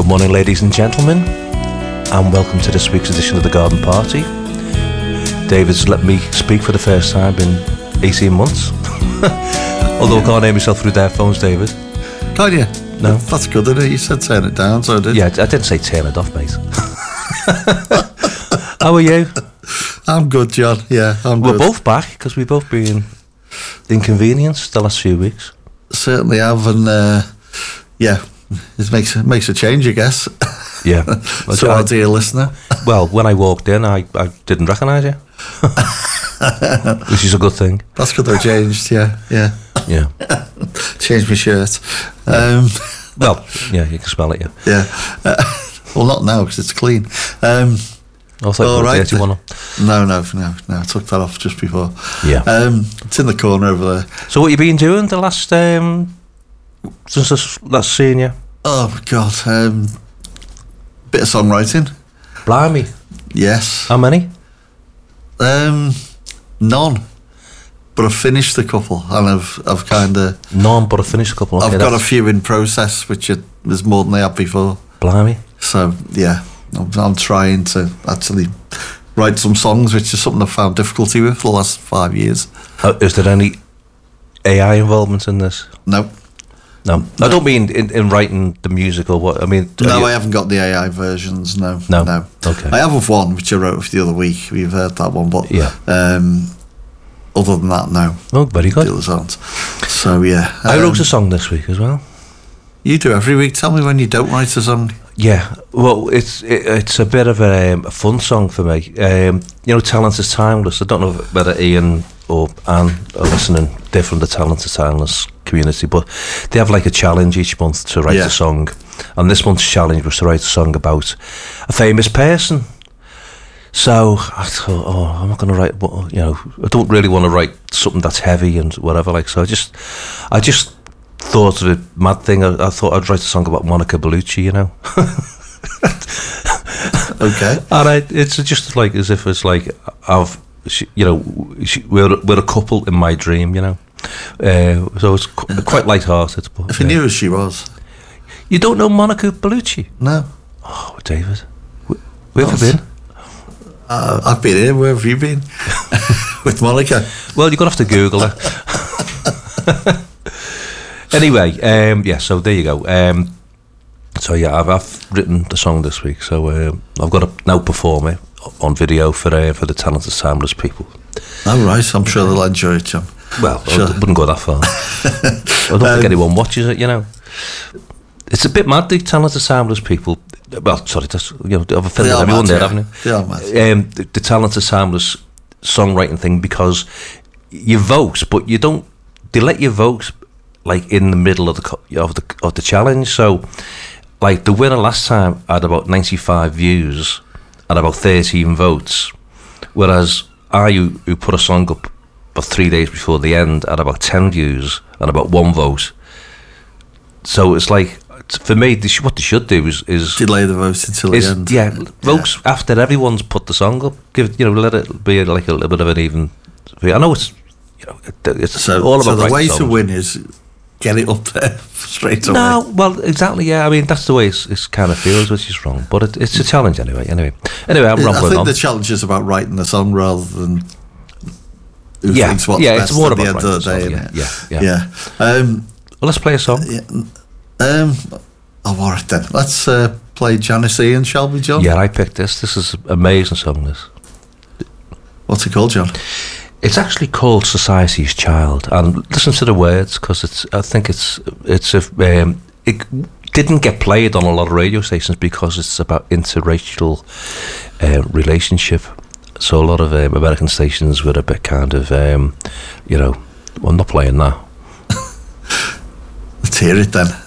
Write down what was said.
Good morning, ladies and gentlemen, and welcome to this week's edition of the Garden Party. David's let me speak for the first time in 18 months. Although I can't hear myself through their phones, David. Can't you? No. That's good, isn't it? You said turn it down, so I did. Yeah, I didn't say turn it off, mate. How are you? I'm good, John. Yeah, I'm good. We're both back, because we've both been inconvenienced the last few weeks. Certainly have, and yeah, it makes a change, I guess. Yeah. So our dear listener. Well, when I walked in, I didn't recognise you. Which is a good thing. That's good I changed, yeah. Yeah. Changed my shirt. Well, yeah, you can smell it, yeah. Yeah. Well, not now, because it's clean. I thought you were a dirty one. No, I took that off just before. Yeah. It's in the corner over there. So what you been doing the last, since last seeing you? Oh, God. Bit of songwriting. Blimey. Yes. How many? None. But I've finished a couple, and I've kind of... None, but I've finished a couple. Okay, I've got a few in process, which is more than I had before. Blimey. So, yeah, I'm trying to actually write some songs, which is something I've found difficulty with for the last 5 years. Is there any AI involvement in this? No. I don't mean in writing the music or what. I mean... No, I haven't got the AI versions, no. Okay. I have one, which I wrote the other week. We've heard that one, but... Yeah. Other than that, no. Oh, very good. The others aren't. So, yeah. I wrote a song this week as well. You do every week. Tell me when you don't write a song. Yeah, well, it's a bit of a fun song for me. Talent is timeless. I don't know whether Ian or Anne are listening. They're from the Talent is Timeless community, but they have like a challenge each month to write a song. And this month's challenge was to write a song about a famous person. So I thought, I'm not going to write. I don't really want to write something that's heavy and whatever. Like, so I just thought of a mad thing. I thought I'd write a song about Monica Bellucci, Okay. And it's just like as if it's like we're a couple in my dream, So it's quite light-hearted. But, if you knew who she was. You don't know Monica Bellucci? No. Oh, David, where have you been? I've been here. Where have you been? With Monica. Well, you're going to have to Google her. Anyway, so there you go. So yeah, I've written the song this week, so I've got to now perform it on video for the Talented Timeless people. Oh right, I'm sure they'll enjoy it, John. Well, sure. I wouldn't go that far. I don't think anyone watches it, It's a bit mad, the Talented Timeless people. Well, sorry, that's, I've offended everyone there, haven't you? They are mad. The Talented Timeless songwriting thing, because you vote, but you don't. They let you vote like in the middle of the challenge. So, like the winner last time had about 95 views and about 13 votes, whereas who put a song up about 3 days before the end had about 10 views and about 1 vote. So it's like, for me, what they should do is delay the votes until the end. Yeah, votes after everyone's put the song up. Let it be like a little bit of an even. I know it's all about. So the way songs. to win is get it up there straight away. No, well, exactly. Yeah, I mean that's the way it's kind of feels, which is wrong, but it's a challenge anyway. Anyway, I'm rambling on. I think the challenge is about writing the song rather than who thinks what's best it's more at the about end of the day. Yeah. Well, let's play a song. All right then. Let's play Janice Ian, shall we, John? Yeah, I picked this. This is an amazing song. This. What's it called, John? It's actually called Society's Child, and listen to the words, because I think it didn't get played on a lot of radio stations because it's about interracial relationship. So a lot of American stations were a bit kind of, I'm not playing that. Let's hear it then.